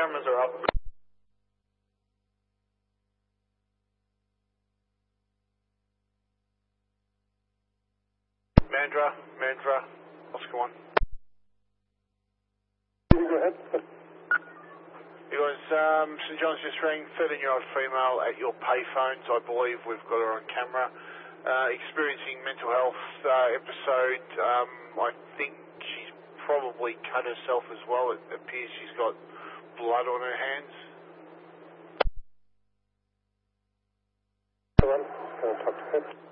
cameras are up. Mandra, Oscar 1. Go ahead. You guys, St John's just rang, 13-year-old female at your payphones. I believe we've got her on camera. Experiencing mental health episode. I think she's probably cut herself as well. It appears she's got blood on her hands. Come on, talk to her.